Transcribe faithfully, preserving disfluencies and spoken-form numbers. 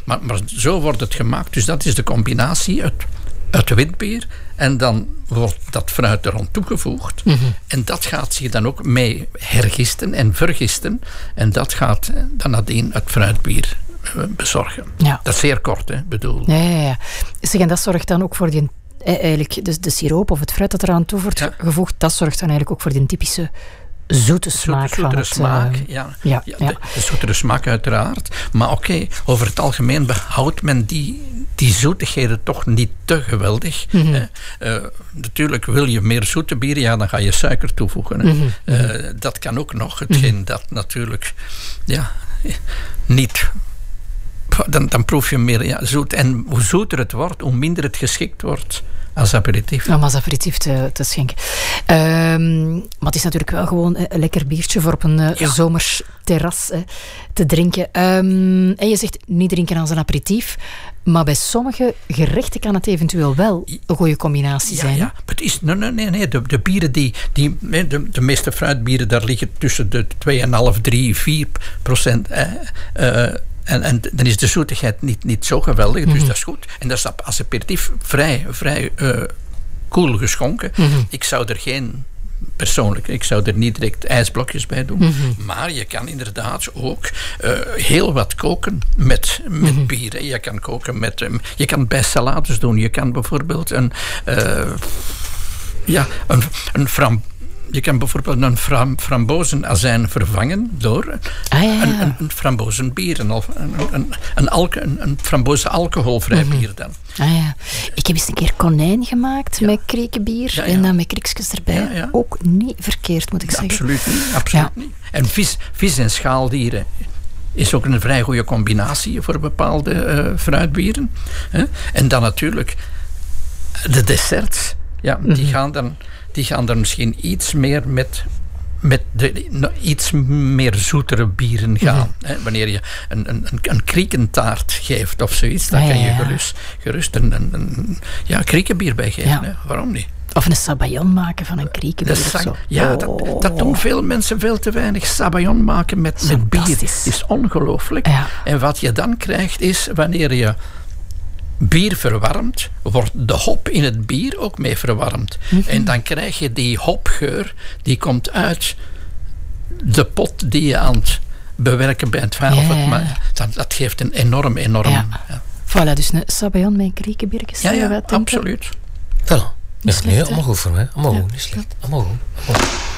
Maar, maar zo wordt het gemaakt. Dus dat is de combinatie uit, uit witbier. En dan wordt dat fruit er rond toegevoegd. Mm-hmm. En dat gaat zich dan ook mee hergisten en vergisten. En dat gaat dan nadien het fruitbier bezorgen. Ja. Dat is zeer kort, hè, bedoel. Ja, ja, ja. Zeg, en dat zorgt dan ook voor die... Eigenlijk, dus de siroop of het fruit dat eraan toe wordt ja. gevoegd, dat zorgt dan eigenlijk ook voor die typische zoete smaak. Zoete, zoetere van smaak, het, uh, ja. ja, ja, ja. De, de zoetere smaak uiteraard. Maar oké, okay, over het algemeen behoudt men die, die zoetigheden toch niet te geweldig. Mm-hmm. Uh, uh, natuurlijk wil je meer zoete bieren, ja, dan ga je suiker toevoegen. Mm-hmm. Uh, dat kan ook nog. Hetgeen mm-hmm. dat natuurlijk ja, niet... Dan, dan proef je meer ja, zoet. En hoe zoeter het wordt, hoe minder het geschikt wordt als aperitief. Om als aperitief te, te schenken. Um, maar het is natuurlijk wel gewoon een lekker biertje voor op een uh, ja. zomers terras uh, te drinken. Um, en je zegt niet drinken als een aperitief. Maar bij sommige gerechten kan het eventueel wel een goede combinatie ja, zijn. Ja, het is, nee, nee, nee. De, de bieren die, die de, de meeste fruitbieren, daar liggen tussen de twee komma vijf, drie, vier procent. Eh, uh, En, en dan is de zoetigheid niet, niet zo geweldig, dus mm-hmm. dat is goed. En dat is als aperitief vrij, vrij uh, koel geschonken. Mm-hmm. Ik zou er geen, persoonlijk, ik zou er niet direct ijsblokjes bij doen. Mm-hmm. Maar je kan inderdaad ook uh, heel wat koken met, met mm-hmm. bier. Je kan koken met, um, je kan het bij salades doen. Je kan bijvoorbeeld een, uh, ja, een, een fram. Je kan bijvoorbeeld een fram, frambozenazijn vervangen door ah, ja. een, een, een frambozenbier, een, een, een, een, alke, een, een frambozen alcoholvrij mm-hmm. bier dan. Ah, ja. Ik heb eens een keer konijn gemaakt ja. met krekenbier ja, ja. en dan met kriekjes erbij. Ja, ja. Ook niet verkeerd, moet ik ja, zeggen. Absoluut niet. Absoluut ja. niet. En vis, vis en schaaldieren is ook een vrij goede combinatie voor bepaalde uh, fruitbieren. Hè? En dan natuurlijk de desserts. Ja, mm-hmm. die gaan dan... Die gaan dan misschien iets meer met, met de, no, iets meer zoetere bieren gaan. Mm-hmm. Hè? Wanneer je een, een, een kriekentaart geeft of zoiets, dan ah, kan je ja, ja. gerust, gerust een, een, een ja, kriekenbier bij geven. Ja. Hè? Waarom niet? Of een sabayon maken van een kriekenbier of zo. Ja, oh. dat, dat doen veel mensen veel te weinig. Sabayon maken met, met bier is ongelooflijk. Ja. En wat je dan krijgt is, wanneer je bier verwarmt, wordt de hop in het bier ook mee verwarmd. Mm-hmm. En dan krijg je die hopgeur, die komt uit de pot die je aan het bewerken bent. Ja, ja, ja. Maar dat, dat geeft een enorm, enorm... Ja. Ja. Voilà, dus een sabayon met een kriekenbiertjes. Ja, ja, absoluut. Voilà. Ja, nee, allemaal goed voor mij. Allemaal ja. goed, niet slecht. Allemaal goed. Allemaal goed.